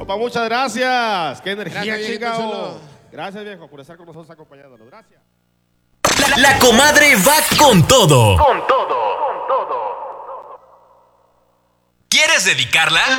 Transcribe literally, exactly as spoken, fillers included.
Compa, muchas gracias. Qué energía, Gracias, chica. Consuelo. Gracias, viejo, por estar con nosotros acompañándonos. Gracias. La, la comadre va con todo. Con todo, con todo. ¿Quieres dedicarla?